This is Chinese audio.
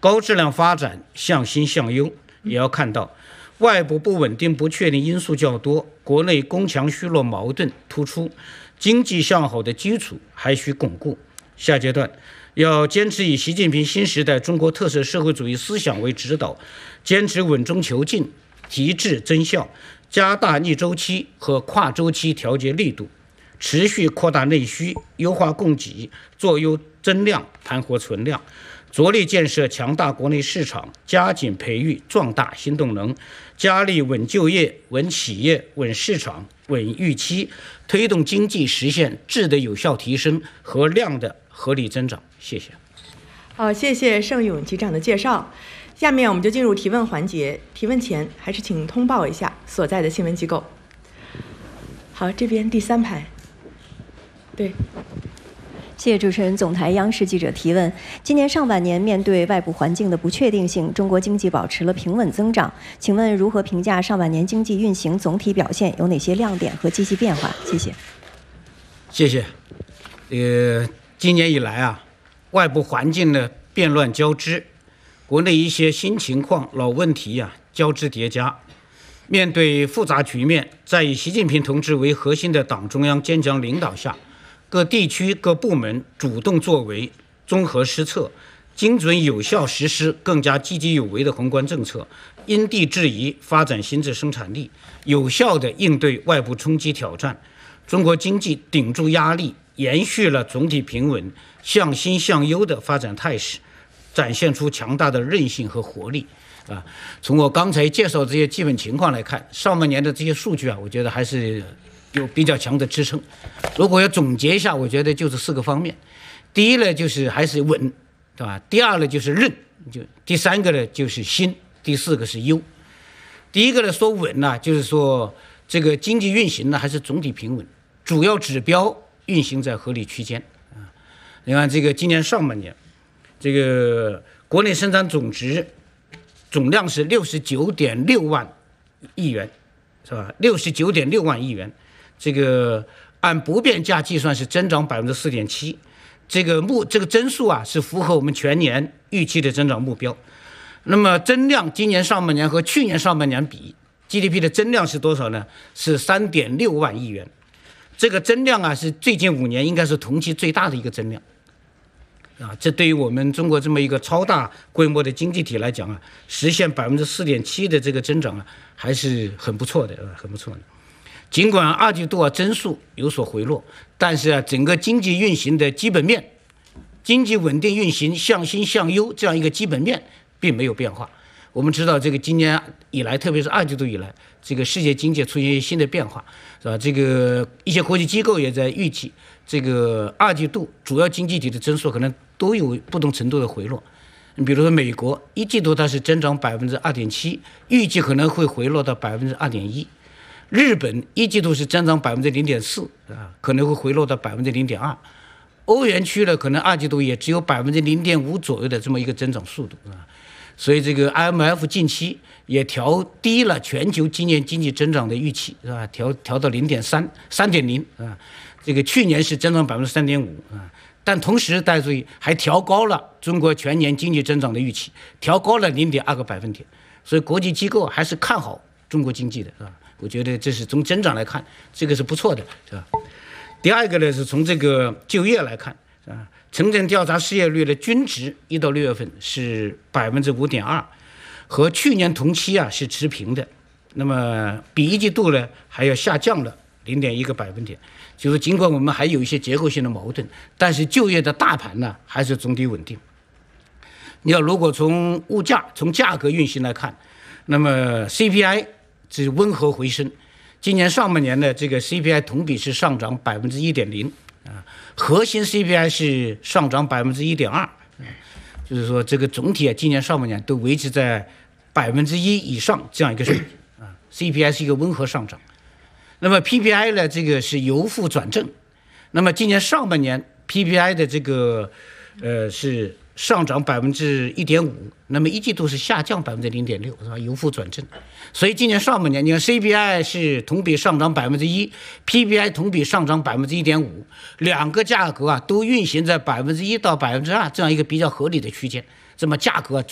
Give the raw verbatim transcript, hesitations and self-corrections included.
高质量发展向新向优，也要看到外部不稳定不确定因素较多，国内攻强虚弱矛盾突出，经济向好的基础还需巩固。下阶段要坚持以习近平新时代中国特色社会主义思想为指导，坚持稳中求进，提质增效，加大逆周期和跨周期调节力度，持续扩大内需，优化供给，做优增量，盘活存量，着力建设强大国内市场，加紧培育壮大新动能，加力稳就业、稳企业、稳市场、稳预期，推动经济实现质的有效提升和量的合理增长。谢谢。 好，谢谢盛勇局长的介绍。下面我们就进入提问环节。提问前还是请通报一下所在的新闻机构。好，这边第三排。对。 谢谢主持人。总台央视记者提问：今年上半年面对外部环境的不确定性，中国经济保持了平稳增长。请问如何评价上半年经济运行总体表现？有哪些亮点和积极变化？谢谢。 谢谢。呃，今年以来啊，外部环境的变乱交织，国内一些新情况、老问题啊交织叠加。面对复杂局面，在以习近平同志为核心的党中央坚强领导下，各地区各部门主动作为，综合施策，精准有效实施更加积极有为的宏观政策，因地制宜发展新质生产力，有效地应对外部冲击挑战。中国经济顶住压力，延续了总体平稳、向新向优的发展态势，展现出强大的韧性和活力。啊，从我刚才介绍这些基本情况来看，上半年的这些数据啊，我觉得还是有比较强的支撑。如果要总结一下，我觉得就是四个方面。第一呢，就是还是稳，对吧？第二呢，就是韧，就第三个呢就是新，第四个是优。第一个呢说稳呢，就是说这个经济运行呢还是总体平稳，主要指标运行在合理区间啊。你看这个今年上半年，这个国内生产总值总量是六十九点六万亿元，是吧？六十九点六万亿元。这个按不变价计算是增长百分之四点七，这个目这个增速啊是符合我们全年预期的增长目标。那么增量今年上半年和去年上半年比 ，G D P 的增量是多少呢？是三点六万亿元。这个增量啊是最近五年应该是同期最大的一个增量。啊，这对于我们中国这么一个超大规模的经济体来讲啊，实现百分之四点七的这个增长啊，还是很不错的，啊，很不错的。尽管二季度啊增速有所回落，但是啊整个经济运行的基本面，经济稳定运行、向新向优这样一个基本面并没有变化。我们知道这个今年以来，特别是二季度以来，这个世界经济出现一些新的变化，是吧？这个一些国际机构也在预计，这个二季度主要经济体的增速可能都有不同程度的回落。你比如说美国一季度它是增长百分之二点七，预计可能会回落到百分之二点一。日本一季度是增长百分之零点四，啊，可能会回落到百分之零点二。欧元区呢，可能二季度也只有百分之零点五左右的这么一个增长速度啊。所以这个 I M F 近期也调低了全球今年经济增长的预期，是吧？调调到零点三、三点零啊。这个去年是增长百分之三点五啊，但同时大家注意还调高了中国全年经济增长的预期，调高了零点二个百分点。所以国际机构还是看好中国经济的，是吧？我觉得这是从增长来看，这个是不错的，是吧？第二个呢是从这个就业来看，是吧？城镇调查失业率的均值一到六月份是百分之五点二，和去年同期啊是持平的。那么比一季度呢还要下降了零点一个百分点。就是尽管我们还有一些结构性的矛盾，但是就业的大盘呢还是总体稳定。你要如果从物价、从价格运行来看，那么 C P I 是温和回升。今年上半年的这个 C P I 同比是上涨百分之一点零啊，核心 C P I 是上涨百分之一点二，就是说这个总体啊，今年上半年都维持在百分之一以上这样一个水平啊 ，C P I 是一个温和上涨。那么 P P I 呢，这个是由负转正。那么今年上半年 P P I 的这个呃是上涨百分之一点五，那么一季度是下降百分之零点六，是吧？由负转正。所以今年上半年，你看 C P I 是同比上涨百分之一 ，P P I 同比上涨百分之一点五，两个价格啊都运行在百分之一到百分之二这样一个比较合理的区间。这么价格